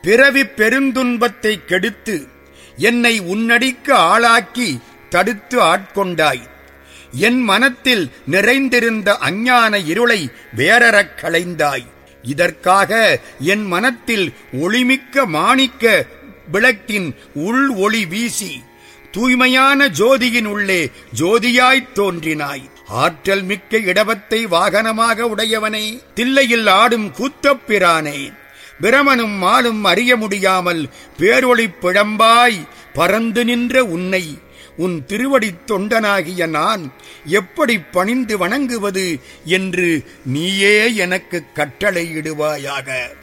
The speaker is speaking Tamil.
பிறவி பெருந்துன்பத்தை கெடுத்து என்னை உன்னடிக்கு ஆளாக்கி தடுத்து ஆட்கொண்டாய். என் மனத்தில் நிறைந்திருந்த அஞ்ஞான இருளை வேறறக் களைந்தாய். இதற்காக என் மனத்தில் ஒளிமிக்க மாணிக்க விளக்கின் உள் ஒளி வீசி தூய்மையான ஜோதியின் உள்ளே ஜோதியாய்த் தோன்றினாய். ஆற்றல் மிக்க இடவத்தை வாகனமாக உடையவனே, தில்லையில் ஆடும் கூத்தப்பிரானே, பிரமனும் மாலும் அறிய முடியாமல் பேரொளிப் பிழம்பாய் பறந்து நின்ற உன்னை உன் திருவடித் தொண்டனாகிய நான் எப்படி பணிந்து வணங்குவது என்று நீயே எனக்கு கட்டளையிடுவாயாக.